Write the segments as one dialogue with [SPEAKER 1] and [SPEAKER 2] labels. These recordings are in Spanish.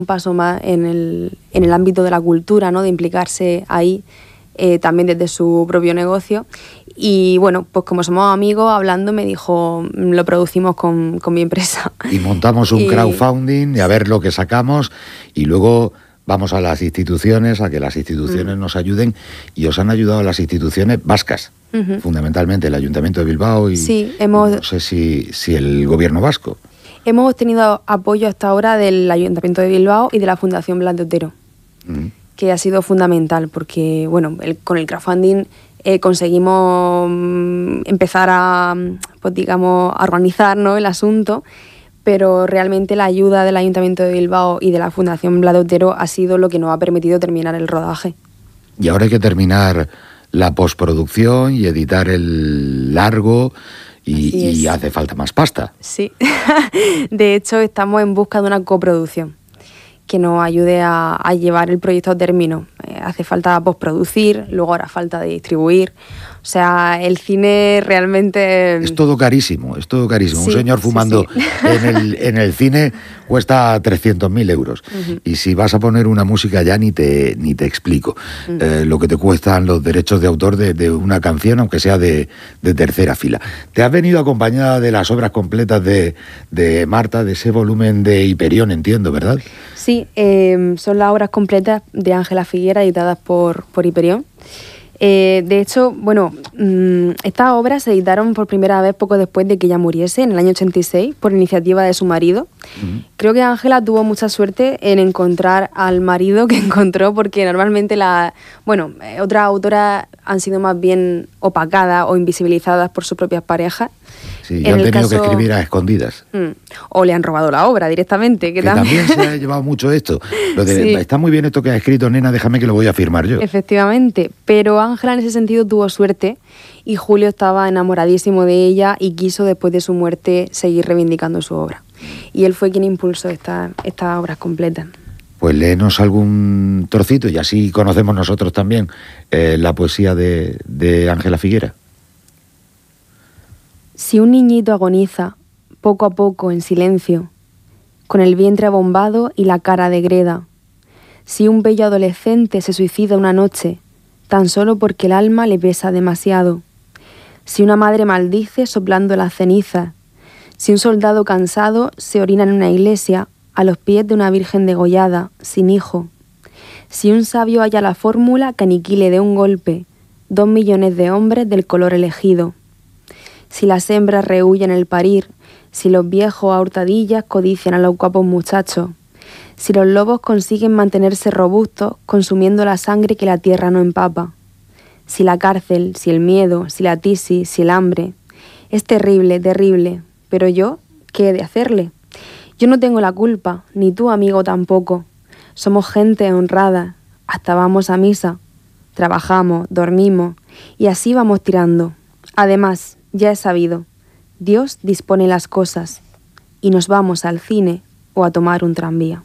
[SPEAKER 1] un paso más en el ámbito de la cultura, ¿no? De implicarse ahí también desde su propio negocio. Y bueno, pues como somos amigos, hablando me dijo, lo producimos con mi empresa.
[SPEAKER 2] Y montamos un crowdfunding y a ver lo que sacamos y luego vamos a las instituciones, a que las instituciones nos ayuden, y os han ayudado las instituciones vascas, fundamentalmente el Ayuntamiento de Bilbao y,
[SPEAKER 1] sí,
[SPEAKER 2] y no sé si el Gobierno vasco.
[SPEAKER 1] Hemos obtenido apoyo hasta ahora del Ayuntamiento de Bilbao y de la Fundación Blas de Otero, que ha sido fundamental porque, bueno, con el crowdfunding conseguimos empezar a, pues digamos, a organizar, ¿no?, el asunto, pero realmente la ayuda del Ayuntamiento de Bilbao y de la Fundación Blas de Otero ha sido lo que nos ha permitido terminar el rodaje.
[SPEAKER 2] Y ahora hay que terminar la postproducción y editar el largo y hace falta más pasta.
[SPEAKER 1] Sí, de hecho estamos en busca de una coproducción que nos ayude a llevar el proyecto a término. Hace falta postproducir, luego hará falta de distribuir. O sea, el cine realmente...
[SPEAKER 2] Es todo carísimo, es todo carísimo. Sí, un señor fumando
[SPEAKER 1] sí.
[SPEAKER 2] En el cine cuesta 300.000 euros. Y si vas a poner una música ya ni te explico. Lo que te cuestan los derechos de autor de una canción, aunque sea de tercera fila. Te has venido acompañada de las obras completas de Marta, de ese volumen de Hiperión, entiendo, ¿verdad?
[SPEAKER 1] Sí, son las obras completas de Ángela Figuera editadas por Hiperión. De hecho, bueno, estas obras se editaron por primera vez poco después de que ella muriese, en el año 86, por iniciativa de su marido. Creo que Ángela tuvo mucha suerte en encontrar al marido que encontró, porque normalmente otras autoras han sido más bien opacadas o invisibilizadas por sus propias parejas.
[SPEAKER 2] Sí, han tenido que escribir a escondidas.
[SPEAKER 1] O le han robado la obra directamente. Que
[SPEAKER 2] también se ha llevado mucho esto.
[SPEAKER 1] Sí.
[SPEAKER 2] Está muy bien esto que has escrito, nena, déjame que lo voy a firmar yo.
[SPEAKER 1] Efectivamente, pero Ángela en ese sentido tuvo suerte y Julio estaba enamoradísimo de ella y quiso después de su muerte seguir reivindicando su obra. Y él fue quien impulsó estas obras completas.
[SPEAKER 2] Pues léenos algún trocito y así conocemos nosotros también la poesía de Ángela Figuera.
[SPEAKER 1] Si un niñito agoniza, poco a poco, en silencio, con el vientre abombado y la cara de greda, si un bello adolescente se suicida una noche, tan solo porque el alma le pesa demasiado, si una madre maldice soplando las cenizas, si un soldado cansado se orina en una iglesia a los pies de una virgen degollada, sin hijo, si un sabio halla la fórmula que aniquile de un golpe 2 millones de hombres del color elegido, si las hembras rehuyen el parir, si los viejos a hurtadillas codician a los guapos muchachos, si los lobos consiguen mantenerse robustos consumiendo la sangre que la tierra no empapa, si la cárcel, si el miedo, si la tisis, si el hambre. Es terrible, terrible, pero yo, ¿qué he de hacerle? Yo no tengo la culpa, ni tú, amigo, tampoco. Somos gente honrada, hasta vamos a misa, trabajamos, dormimos, y así vamos tirando. Además, ya he sabido, Dios dispone las cosas y nos vamos al cine o a tomar un tranvía.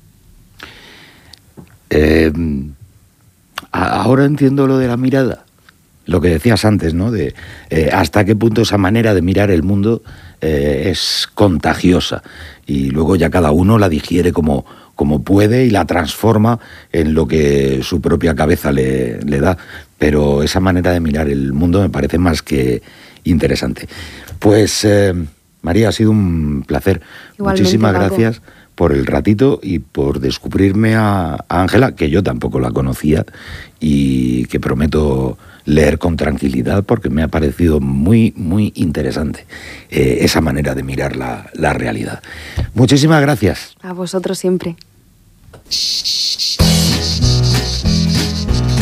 [SPEAKER 2] Ahora entiendo lo de la mirada, lo que decías antes, ¿no? De hasta qué punto esa manera de mirar el mundo es contagiosa y luego ya cada uno la digiere como puede y la transforma en lo que su propia cabeza le da. Pero esa manera de mirar el mundo me parece más que interesante. Pues María, ha sido un placer.
[SPEAKER 1] Igualmente,
[SPEAKER 2] muchísimas
[SPEAKER 1] Paco.
[SPEAKER 2] Gracias por el ratito y por descubrirme a Ángela, que yo tampoco la conocía y que prometo leer con tranquilidad porque me ha parecido muy, muy interesante esa manera de mirar la realidad. Muchísimas gracias.
[SPEAKER 1] A vosotros siempre.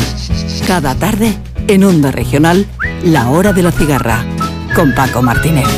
[SPEAKER 3] Cada tarde, en Onda Regional, La Hora de la Cigarra, con Paco Martínez.